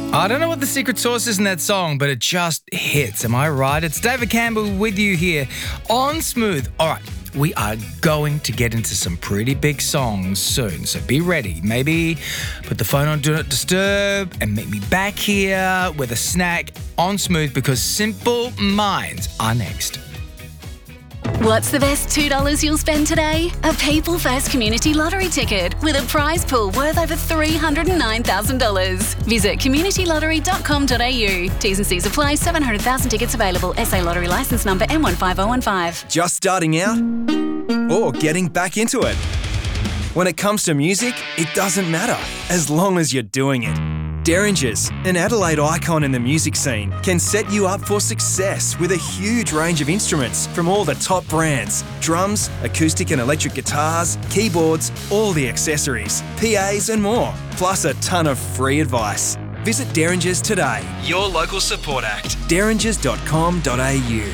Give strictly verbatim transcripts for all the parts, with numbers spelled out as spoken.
I don't know what the secret sauce is in that song, but it just hits. Am I right? It's David Campbell with you here on Smooth. All right, we are going to get into some pretty big songs soon, so be ready. Maybe put the phone on Do Not Disturb and meet me back here with a snack on Smooth, because Simple Minds are next. What's the best two dollars you'll spend today? A People First Community Lottery ticket with a prize pool worth over three hundred nine thousand dollars. Visit community lottery dot com dot a u. T's and C's apply. seven hundred thousand tickets available. S A Lottery licence number M one five zero one five. Just starting out or getting back into it? When it comes to music, it doesn't matter as long as you're doing it. Derringers, an Adelaide icon in the music scene, can set you up for success with a huge range of instruments from all the top brands. Drums, acoustic and electric guitars, keyboards, all the accessories, P As and more, plus a ton of free advice. Visit Derringers today, your local support act. derringers dot com dot a u.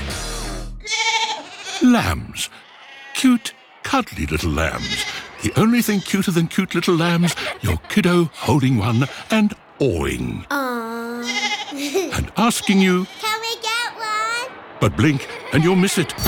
Lambs. Cute, cuddly little lambs. The only thing cuter than cute little lambs, your kiddo holding one and awing. Aww. And asking you, Can we get one? but blink and you'll miss it.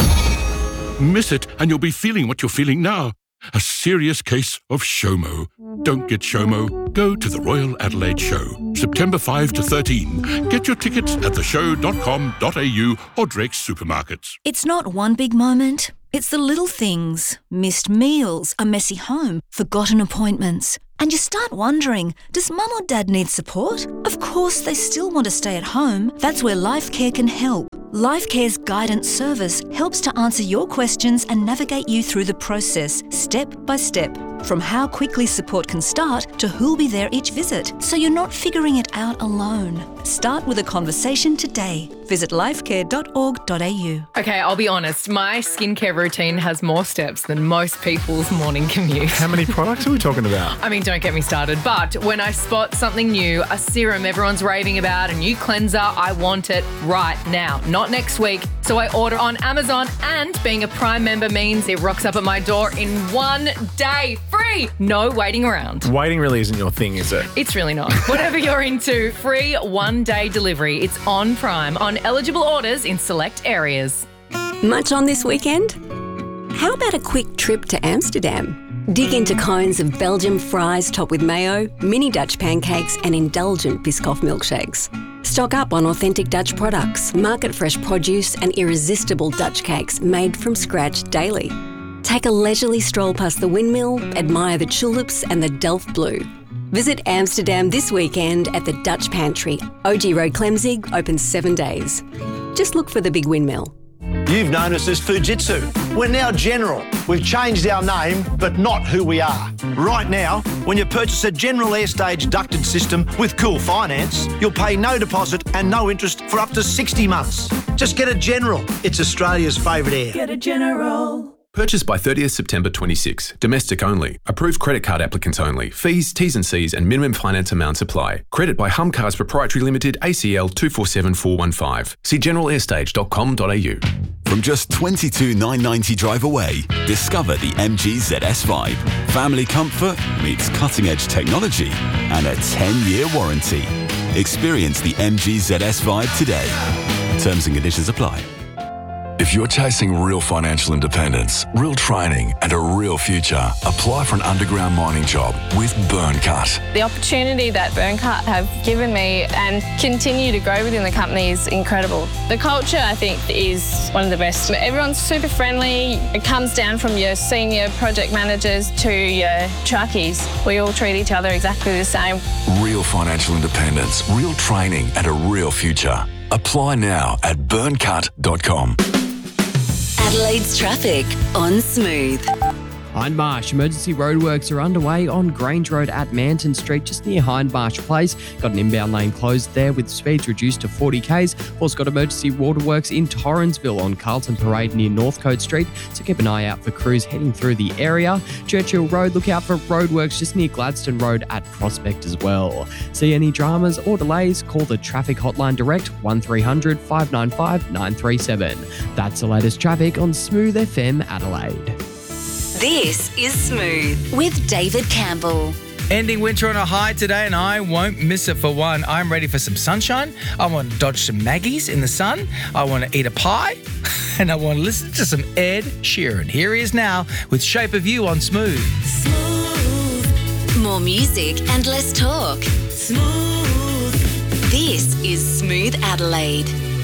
Miss it and you'll be feeling what you're feeling now. A serious case of SHOMO. Don't get SHOMO. Go to the Royal Adelaide Show, September fifth to thirteenth. Get your tickets at the show dot com dot a u or Drake's supermarkets. It's not one big moment. It's the little things. Missed meals, a messy home, forgotten appointments. And you start wondering, does mum or dad need support? Of course they still want to stay at home. That's where LifeCare can help. LifeCare's guidance service helps to answer your questions and navigate you through the process, step by step. From how quickly support can start to who'll be there each visit, so you're not figuring it out alone. Start with a conversation today. Visit lifecare dot org dot a u. Okay, I'll be honest, my skincare routine has more steps than most people's morning commute. How many products are we talking about? I mean, don't get me started, but when I spot something new, a serum everyone's raving about, a new cleanser, I want it right now, not next week. So I order on Amazon, and being a Prime member means it rocks up at my door in one day. Free! No waiting around. Waiting really isn't your thing, is it? It's really not. Whatever you're into, free one-day delivery. It's on Prime on eligible orders in select areas. Much on this weekend? How about a quick trip to Amsterdam? Dig into cones of Belgian fries topped with mayo, mini Dutch pancakes and indulgent Biscoff milkshakes. Stock up on authentic Dutch products, market-fresh produce and irresistible Dutch cakes made from scratch daily. Take a leisurely stroll past the windmill, admire the tulips and the Delft Blue. Visit Amsterdam this weekend at the Dutch Pantry. O G Road Clemzig, open seven days. Just look for the big windmill. You've known us as Fujitsu. We're now General. We've changed our name, but not who we are. Right now, when you purchase a General Airstage ducted system with Cool Finance, you'll pay no deposit and no interest for up to sixty months. Just get a General. It's Australia's favourite air. Get a General. Purchase by thirtieth September twenty-six. Domestic only. Approved credit card applicants only. Fees, T's and C's and minimum finance amounts apply. Credit by Humcars Proprietary Limited, A C L two four seven four one five. See general airstage dot com dot a u. From just twenty-two thousand nine hundred ninety drive away, discover the M G Z S Vibe. Family comfort meets cutting-edge technology and a ten-year warranty. Experience the M G Z S Vibe today. Terms and conditions apply. If you're chasing real financial independence, real training and a real future, apply for an underground mining job with Burncut. The opportunity that Burncut have given me and continue to grow within the company is incredible. The culture, I think, is one of the best. Everyone's super friendly. It comes down from your senior project managers to your truckies. We all treat each other exactly the same. Real financial independence, real training and a real future. Apply now at burncut dot com. Adelaide's traffic on Smooth. Hindmarsh. Emergency roadworks are underway on Grange Road at Manton Street, just near Hindmarsh Place. Got an inbound lane closed there with speeds reduced to forty kays. Also got emergency waterworks in Torrensville on Carlton Parade near Northcote Street, so keep an eye out for crews heading through the area. Churchill Road, look out for roadworks just near Gladstone Road at Prospect as well. See any dramas or delays, call the traffic hotline direct one three hundred five nine five nine three seven. That's the latest traffic on Smooth F M Adelaide. This is Smooth with David Campbell. Ending winter on a high today, and I won't miss it for one. I'm ready for some sunshine. I want to dodge some Maggies in the sun. I want to eat a pie. And I want to listen to some Ed Sheeran. Here he is now with Shape of You on Smooth. Smooth. More music and less talk. Smooth. This is Smooth Adelaide.